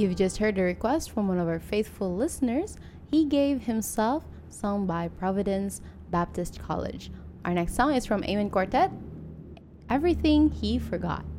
You've just heard a request from one of our faithful listeners. He Gave Himself, sung by Providence Baptist College. Our next song is from Amen Quartet, Everything He Forgot.